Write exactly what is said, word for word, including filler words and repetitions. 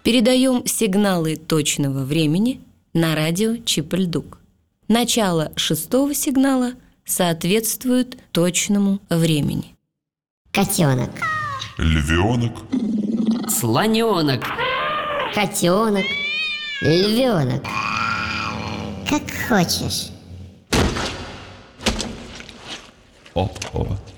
Передаем сигналы точного времени на радио Чип-Ль-Дук. Начало шестого сигнала соответствует точному времени. Котенок. Львенок. Слоненок. Котенок. Львенок. Как хочешь. О-о.